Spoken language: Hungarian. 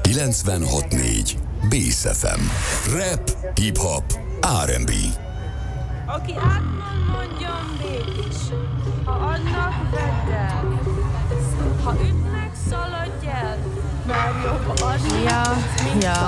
96.4 Bész FM. Rap, hip-hop, R&B. Aki átmond, mondjon békés. Ha adnak, vedd el. Ha ütnek, szaladj el. Már jobb adni, Ja.